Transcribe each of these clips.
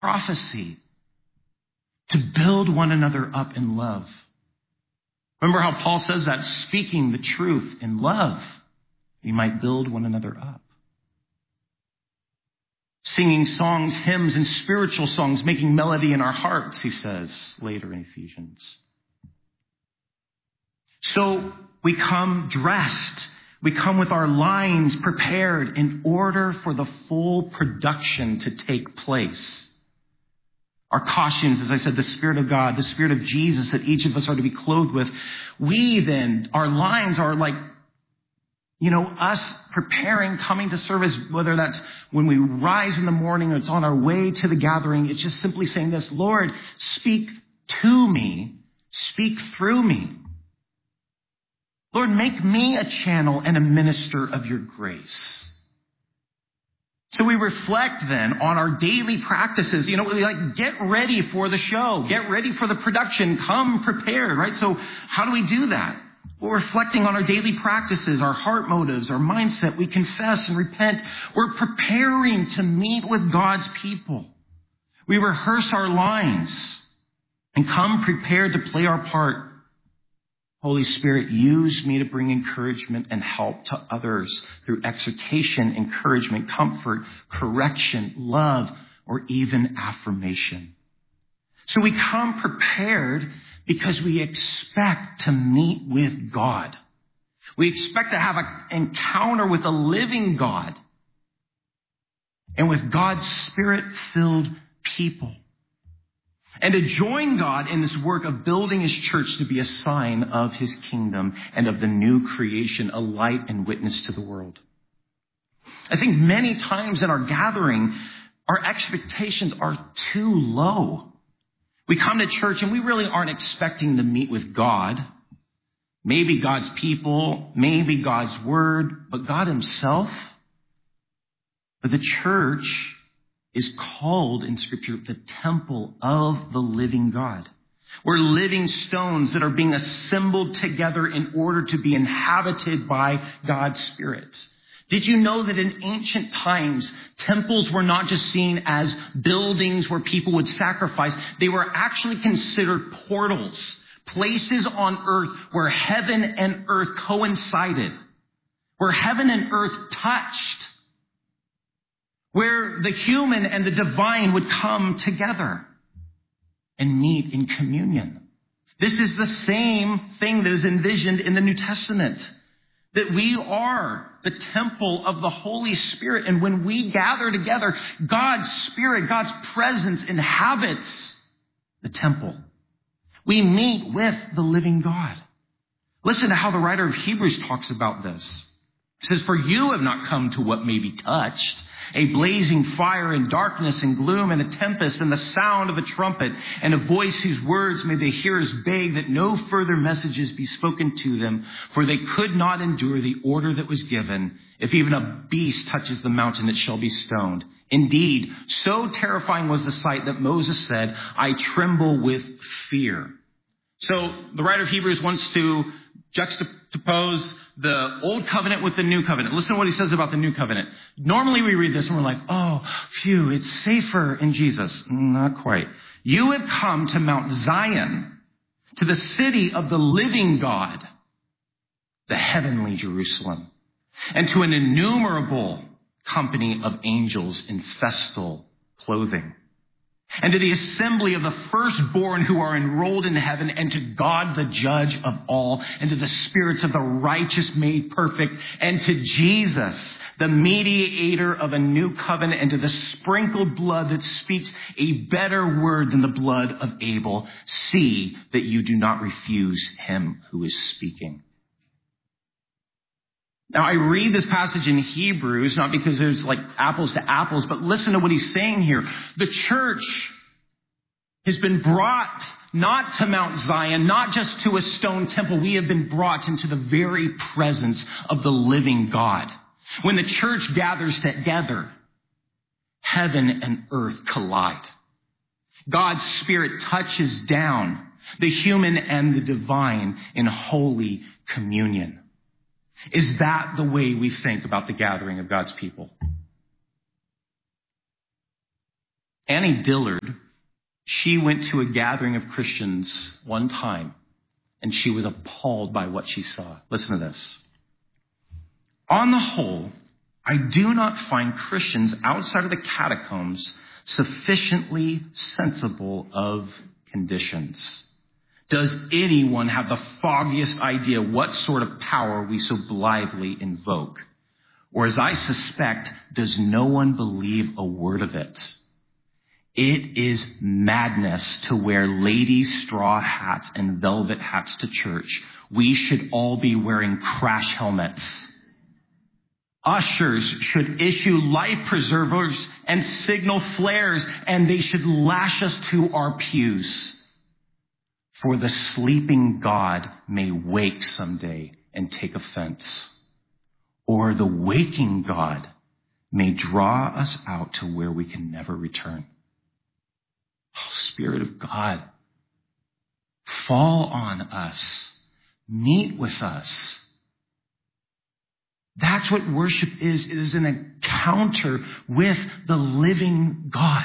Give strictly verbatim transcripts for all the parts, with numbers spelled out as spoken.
prophecy, to build one another up in love. Remember how Paul says that, speaking the truth in love, we might build one another up. Singing songs, hymns, and spiritual songs, making melody in our hearts, he says later in Ephesians. So we come dressed. We come with our lines prepared in order for the full production to take place. Our costumes, as I said, the Spirit of God, the Spirit of Jesus that each of us are to be clothed with. We then, our lines are like, you know, us preparing, coming to service, whether that's when we rise in the morning or it's on our way to the gathering. It's just simply saying this, Lord, speak to me, speak through me. Lord, make me a channel and a minister of your grace. So we reflect then on our daily practices. You know, we like get ready for the show, get ready for the production, come prepared, right? So how do we do that? We're reflecting on our daily practices, our heart motives, our mindset. We confess and repent. We're preparing to meet with God's people. We rehearse our lines and come prepared to play our part. Holy Spirit, use me to bring encouragement and help to others through exhortation, encouragement, comfort, correction, love, or even affirmation. So we come prepared because we expect to meet with God. We expect to have an encounter with a living God and with God's Spirit-filled people. And to join God in this work of building his church to be a sign of his kingdom and of the new creation, a light and witness to the world. I think many times in our gathering, our expectations are too low. We come to church and we really aren't expecting to meet with God. Maybe God's people, maybe God's word, but God himself. But the church is called in Scripture the temple of the living God. We're living stones that are being assembled together in order to be inhabited by God's Spirit. Did you know that in ancient times, temples were not just seen as buildings where people would sacrifice. They were actually considered portals, places on earth where heaven and earth coincided, where heaven and earth touched, where the human and the divine would come together and meet in communion. This is the same thing that is envisioned in the New Testament, that we are the temple of the Holy Spirit. And when we gather together, God's Spirit, God's presence inhabits the temple. We meet with the living God. Listen to how the writer of Hebrews talks about this. It says, "For you have not come to what may be touched, a blazing fire and darkness and gloom and a tempest and the sound of a trumpet and a voice whose words made the hearers beg that no further messages be spoken to them, for they could not endure the order that was given. If even a beast touches the mountain, it shall be stoned. Indeed, so terrifying was the sight that Moses said, I tremble with fear." So the writer of Hebrews wants to juxtapose the old covenant with the new covenant. Listen to what he says about the new covenant. Normally we read this and we're like, oh, phew, it's safer in Jesus. Not quite. "You have come to Mount Zion, to the city of the living God, the heavenly Jerusalem, and to an innumerable company of angels in festal clothing, and to the assembly of the firstborn who are enrolled in heaven, and to God the judge of all, and to the spirits of the righteous made perfect, and to Jesus, the mediator of a new covenant, and to the sprinkled blood that speaks a better word than the blood of Abel. See that you do not refuse him who is speaking." Now, I read this passage in Hebrews, not because there's like apples to apples, but listen to what he's saying here. The church has been brought not to Mount Zion, not just to a stone temple. We have been brought into the very presence of the living God. When the church gathers together, heaven and earth collide. God's Spirit touches down the human and the divine in holy communion. Is that the way we think about the gathering of God's people? Annie Dillard, she went to a gathering of Christians one time, and she was appalled by what she saw. Listen to this. On the whole, I do not find Christians outside of the catacombs sufficiently sensible of conditions. Does anyone have the foggiest idea what sort of power we so blithely invoke? Or as I suspect, does no one believe a word of it? It is madness to wear ladies' straw hats and velvet hats to church. We should all be wearing crash helmets. Ushers should issue life preservers and signal flares, and they should lash us to our pews. For the sleeping God may wake someday and take offense. Or the waking God may draw us out to where we can never return. Oh, Spirit of God, fall on us. Meet with us. That's what worship is. It is an encounter with the living God.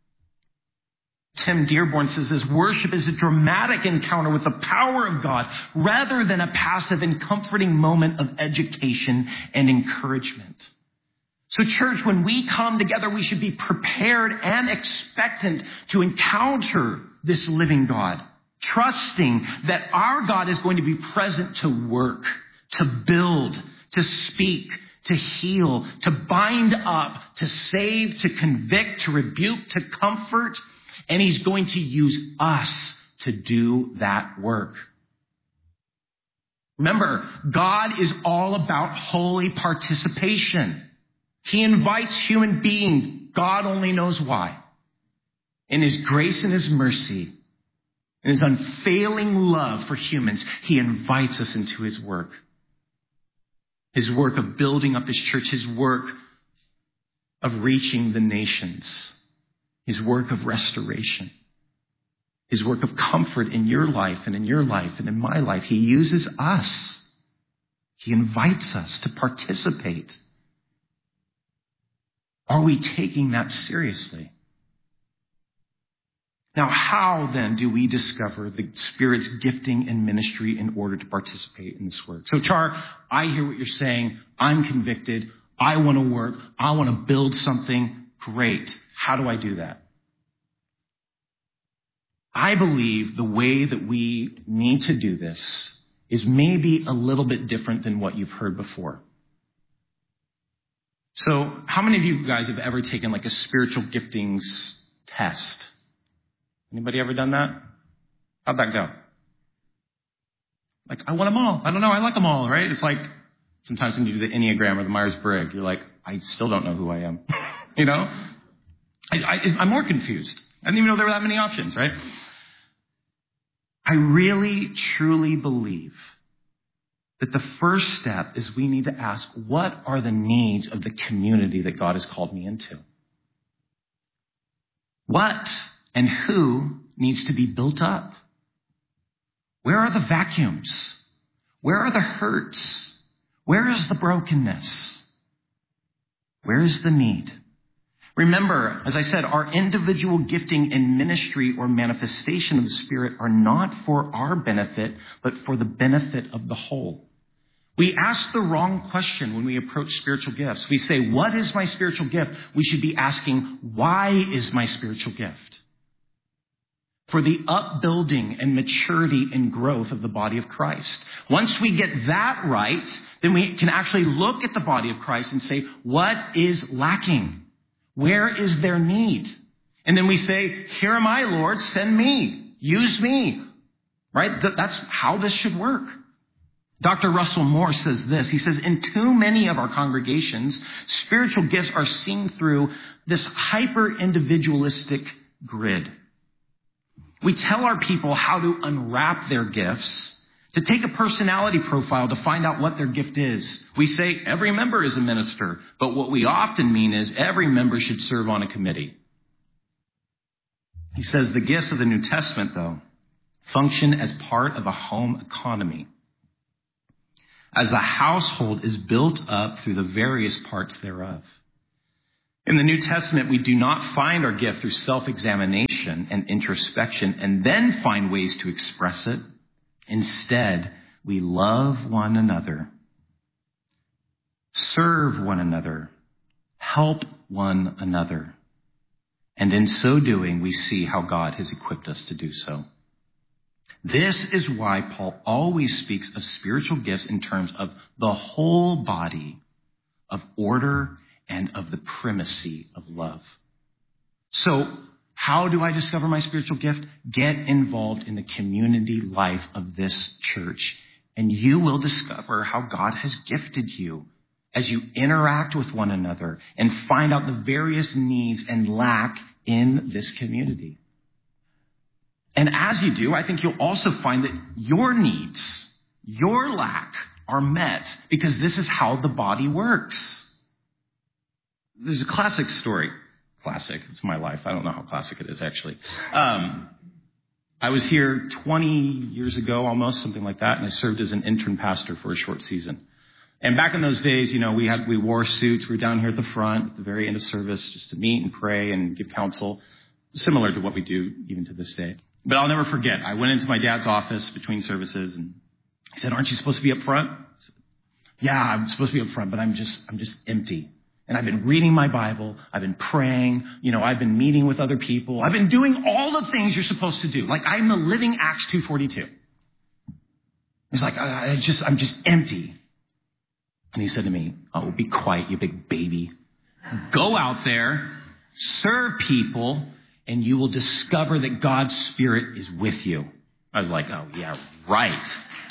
Tim Dearborn says this: worship is a dramatic encounter with the power of God rather than a passive and comforting moment of education and encouragement. So church, when we come together, we should be prepared and expectant to encounter this living God, trusting that our God is going to be present to work, to build, to speak, to heal, to bind up, to save, to convict, to rebuke, to comfort. And he's going to use us to do that work. Remember, God is all about holy participation. He invites human beings. God only knows why. In his grace and his mercy, in his unfailing love for humans, he invites us into his work. His work of building up his church, his work of reaching the nations. His work of restoration, his work of comfort in your life and in your life and in my life. He uses us. He invites us to participate. Are we taking that seriously? Now, how then do we discover the Spirit's gifting and ministry in order to participate in this work? So, Char, I hear what you're saying. I'm convicted. I want to work. I want to build something. Great. How do I do that? I believe the way that we need to do this is maybe a little bit different than what you've heard before. So how many of you guys have ever taken like a spiritual giftings test? Anybody ever done that? How'd that go? Like, I want them all. I don't know. I like them all, right? It's like sometimes when you do the Enneagram or the Myers-Briggs, you're like, I still don't know who I am. You know? I, I, I'm more confused. I didn't even know there were that many options, right? I really, truly believe that the first step is we need to ask, what are the needs of the community that God has called me into? What and who needs to be built up? Where are the vacuums? Where are the hurts? Where is the brokenness? Where is the need? Remember, as I said, our individual gifting and ministry or manifestation of the Spirit are not for our benefit, but for the benefit of the whole. We ask the wrong question when we approach spiritual gifts. We say, what is my spiritual gift? We should be asking, why is my spiritual gift? For the upbuilding and maturity and growth of the body of Christ. Once we get that right, then we can actually look at the body of Christ and say, what is lacking? Where is their need? And then we say, here am I, Lord, send me, use me, right? That's how this should work. Doctor Russell Moore says this. He says, in too many of our congregations, spiritual gifts are seen through this hyper-individualistic grid. We tell our people how to unwrap their gifts, to take a personality profile to find out what their gift is. We say every member is a minister, but what we often mean is every member should serve on a committee. He says the gifts of the New Testament, though, function as part of a home economy. As the household is built up through the various parts thereof. In the New Testament, we do not find our gift through self-examination and introspection and then find ways to express it. Instead, we love one another, serve one another, help one another. And in so doing, we see how God has equipped us to do so. This is why Paul always speaks of spiritual gifts in terms of the whole body, of order, and of the primacy of love. So, how do I discover my spiritual gift? Get involved in the community life of this church, and you will discover how God has gifted you as you interact with one another and find out the various needs and lack in this community. And as you do, I think you'll also find that your needs, your lack, are met because this is how the body works. There's a classic story. Classic. It's my life. I don't know how classic it is, actually. Um, I was here twenty years ago, almost, something like that, and I served as an intern pastor for a short season. And back in those days, you know, we had we wore suits. We were down here at the front at the very end of service just to meet and pray and give counsel, similar to what we do even to this day. But I'll never forget. I went into my dad's office between services, and he said, "Aren't you supposed to be up front?" I said, "Yeah, I'm supposed to be up front, but I'm just I'm just empty. And I've been reading my Bible. I've been praying. You know, I've been meeting with other people. I've been doing all the things you're supposed to do. Like I'm the living Acts two forty-two." He's like, I, I just I'm just empty. And he said to me, "Oh, be quiet, you big baby. Go out there, serve people, and you will discover that God's Spirit is with you." I was like, oh, yeah, right.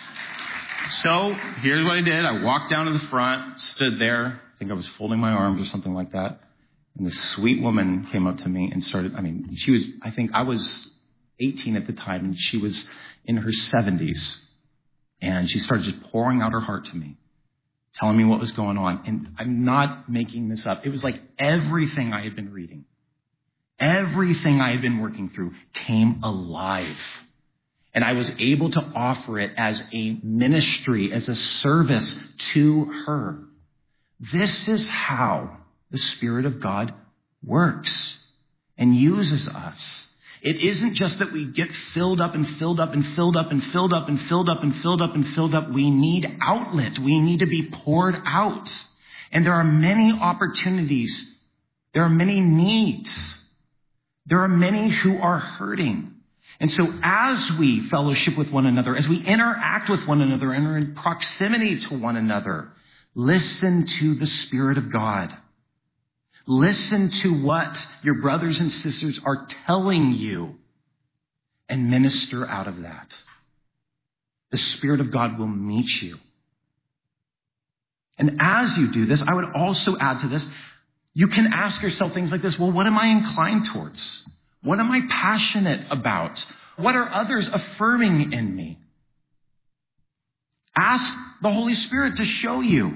So here's what I did. I walked down to the front, stood there. I think I was folding my arms or something like that. And this sweet woman came up to me and started, I mean, she was, I think I was eighteen at the time, and she was in her seventies. And she started just pouring out her heart to me, telling me what was going on. And I'm not making this up. It was like everything I had been reading, everything I had been working through came alive. And I was able to offer it as a ministry, as a service to her. This is how the Spirit of God works and uses us. It isn't just that we get filled up and filled up and filled up and filled up and filled up and filled up and filled up. We need outlet. We need to be poured out. And there are many opportunities. There are many needs. There are many who are hurting. And so as we fellowship with one another, as we interact with one another and are in proximity to one another, listen to the Spirit of God. Listen to what your brothers and sisters are telling you and minister out of that. The Spirit of God will meet you. And as you do this, I would also add to this, you can ask yourself things like this. Well, what am I inclined towards? What am I passionate about? What are others affirming in me? Ask the Holy Spirit to show you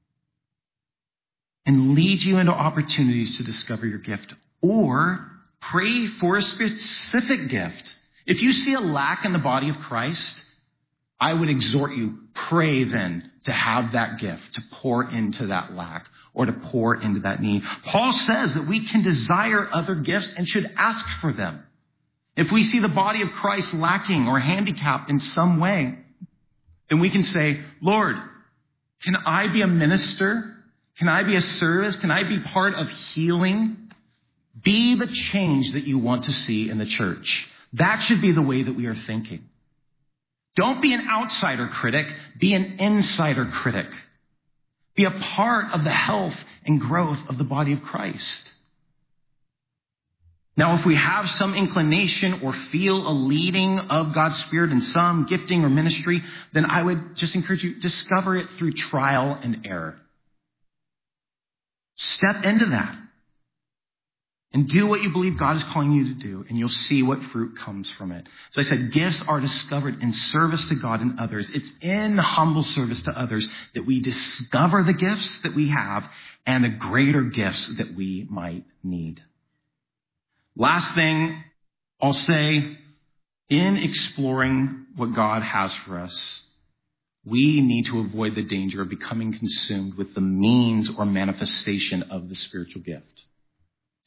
and lead you into opportunities to discover your gift. Or pray for a specific gift. If you see a lack in the body of Christ, I would exhort you, pray then to have that gift, to pour into that lack or to pour into that need. Paul says that we can desire other gifts and should ask for them. If we see the body of Christ lacking or handicapped in some way, then we can say, Lord, can I be a minister? Can I be a service? Can I be part of healing? Be the change that you want to see in the church. That should be the way that we are thinking. Don't be an outsider critic. Be an insider critic. Be a part of the health and growth of the body of Christ. Now, if we have some inclination or feel a leading of God's Spirit in some gifting or ministry, then I would just encourage you, discover it through trial and error. Step into that and do what you believe God is calling you to do, and you'll see what fruit comes from it. As I said, gifts are discovered in service to God and others. It's in humble service to others that we discover the gifts that we have and the greater gifts that we might need. Last thing I'll say, in exploring what God has for us, we need to avoid the danger of becoming consumed with the means or manifestation of the spiritual gift.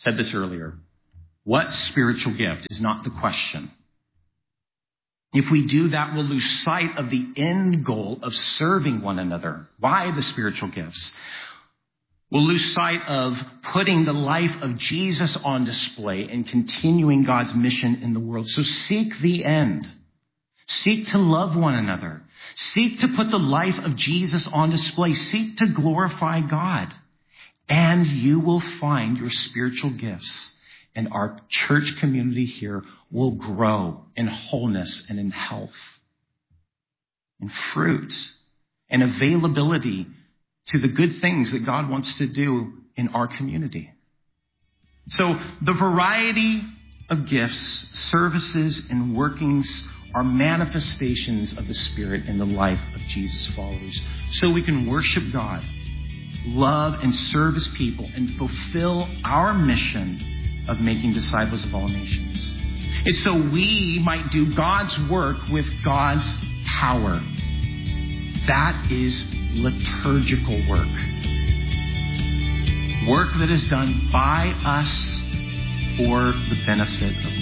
said this earlier. What spiritual gift is not the question. If we do that, we'll lose sight of the end goal of serving one another. Why the spiritual gifts? We'll lose sight of putting the life of Jesus on display and continuing God's mission in the world. So seek the end. Seek to love one another. Seek to put the life of Jesus on display. Seek to glorify God. And you will find your spiritual gifts. And our church community here will grow in wholeness and in health, in fruit, and availability to the good things that God wants to do in our community. So the variety of gifts, services, and workings are manifestations of the Spirit in the life of Jesus' followers. So we can worship God, love and serve His people, and fulfill our mission of making disciples of all nations. It's so we might do God's work with God's power. That is liturgical work. Work that is done by us for the benefit of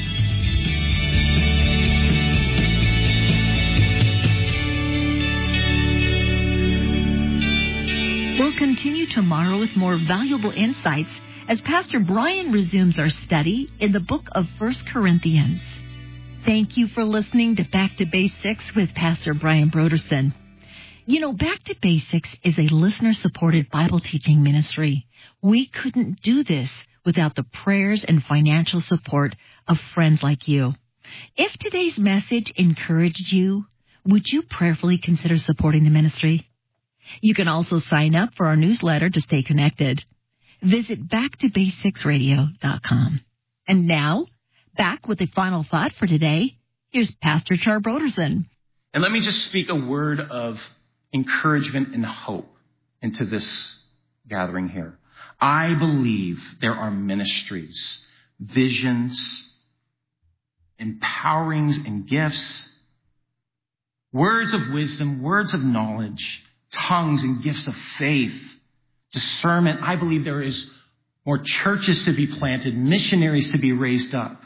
all. We'll continue tomorrow with more valuable insights as Pastor Brian resumes our study in the book of First Corinthians. Thank you for listening to Back to Basics with Pastor Brian Brodersen. You know, Back to Basics is a listener-supported Bible teaching ministry. We couldn't do this without the prayers and financial support of friends like you. If today's message encouraged you, would you prayerfully consider supporting the ministry? You can also sign up for our newsletter to stay connected. Visit back to basics radio dot com. And now, back with the final thought for today, here's Pastor Char Brodersen. And let me just speak a word of encouragement and hope into this gathering here. I believe there are ministries, visions, empowerings and gifts, words of wisdom, words of knowledge, tongues and gifts of faith, discernment. I believe there is more churches to be planted, missionaries to be raised up,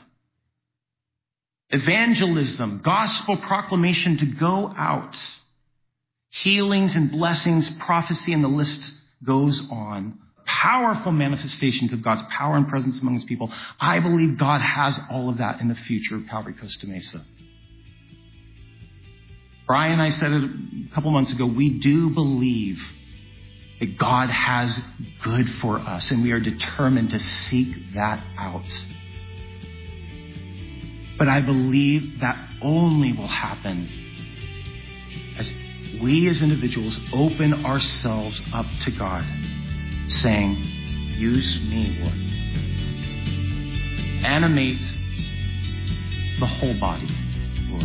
evangelism, gospel proclamation to go out, healings and blessings, prophecy, and the list goes on. Powerful manifestations of God's power and presence among His people. I believe God has all of that in the future of Calvary Costa Mesa. Brian and I said it a couple months ago. We do believe that God has good for us, and we are determined to seek that out. But I believe that only will happen as we as individuals open ourselves up to God, saying, use me, Lord. Animate the whole body, Lord.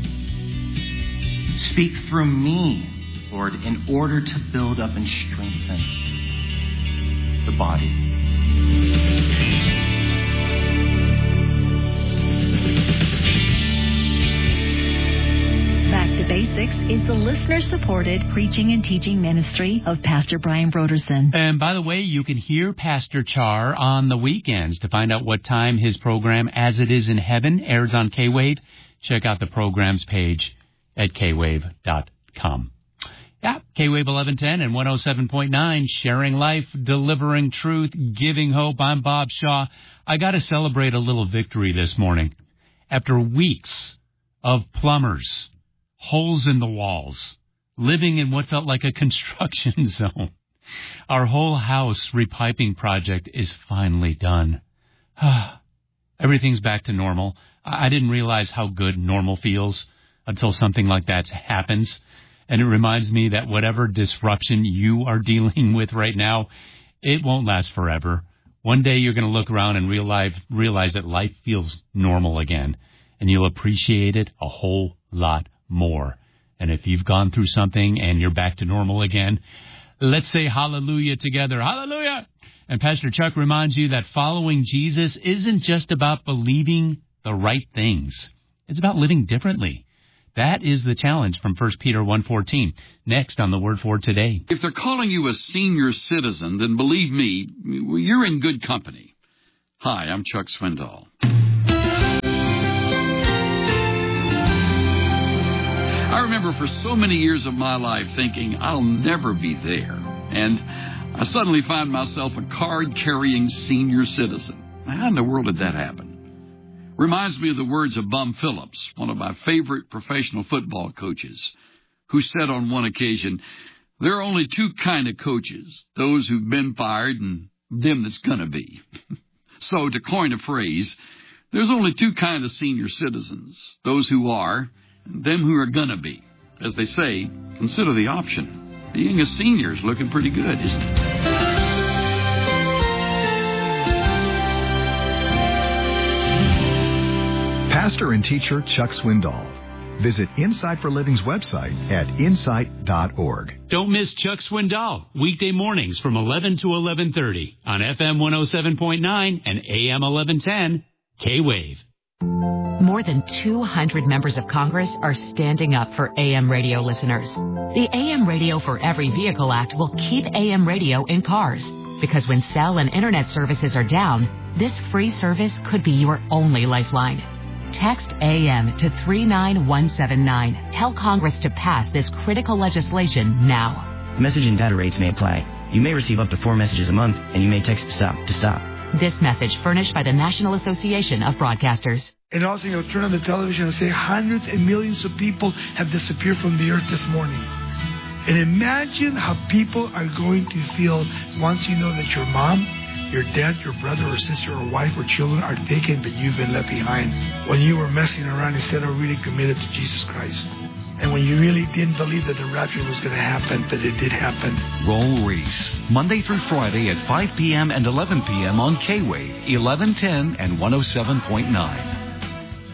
Speak through me, Lord, in order to build up and strengthen the body. Back to Basics is the listener-supported preaching and teaching ministry of Pastor Brian Brodersen. And by the way, you can hear Pastor Char on the weekends. To find out what time his program, As It Is in Heaven, airs on K-Wave, check out the programs page at k wave dot com. Yeah, K-Wave eleven ten and one oh seven point nine, sharing life, delivering truth, giving hope. I'm Bob Shaw. I got to celebrate a little victory this morning. After weeks of plumbers, holes in the walls, living in what felt like a construction zone, our whole house repiping project is finally done. Everything's back to normal. I didn't realize how good normal feels until something like that happens. And it reminds me that whatever disruption you are dealing with right now, it won't last forever. One day you're going to look around and realize, realize that life feels normal again, and you'll appreciate it a whole lot more. And if you've gone through something and you're back to normal again, let's say hallelujah together. Hallelujah! And Pastor Chuck reminds you that following Jesus isn't just about believing the right things. It's about living differently. That is the challenge from First Peter one fourteen. Next on the Word for Today. If they're calling you a senior citizen, then believe me, you're in good company. Hi, I'm Chuck Swindoll. I remember for so many years of my life thinking I'll never be there. And I suddenly find myself a card-carrying senior citizen. How in the world did that happen? Reminds me of the words of Bum Phillips, one of my favorite professional football coaches, who said on one occasion, there are only two kind of coaches, those who've been fired and them that's gonna be. So, to coin a phrase, there's only two kind of senior citizens, those who are and them who are gonna be. As they say, consider the option. Being a senior is looking pretty good, isn't it? Pastor and teacher Chuck Swindoll. Visit Insight for Living's website at insight dot org. Don't miss Chuck Swindoll, weekday mornings from eleven to eleven thirty on F M one oh seven point nine and A M eleven ten, K-Wave. More than two hundred members of Congress are standing up for A M radio listeners. The A M Radio for Every Vehicle Act will keep A M radio in cars, because when cell and internet services are down, this free service could be your only lifeline. Text A M to three nine one seven nine. Tell Congress to pass this critical legislation now. Message and data rates may apply. You may receive up to four messages a month, and you may text stop to stop. This message furnished by the National Association of Broadcasters. And also, you'll turn on the television and say hundreds and millions of people have disappeared from the earth this morning. And imagine how people are going to feel once you know that your mom, your dad, your brother or sister or wife or children are taken, but you've been left behind. When you were messing around instead of really committed to Jesus Christ. And when you really didn't believe that the rapture was going to happen, but it did happen. Roll Reese, Monday through Friday at five p.m. and eleven p.m. on K-Wave, eleven ten and one oh seven point nine.